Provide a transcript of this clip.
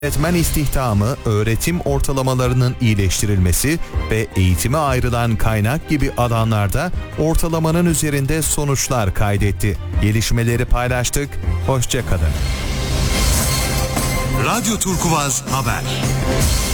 Öğretmen istihdamı, öğretim ortalamalarının iyileştirilmesi ve eğitime ayrılan kaynak gibi alanlarda ortalamanın üzerinde sonuçlar kaydetti. Gelişmeleri paylaştık. Hoşça kalın. Radyo Turkuvaz Haber.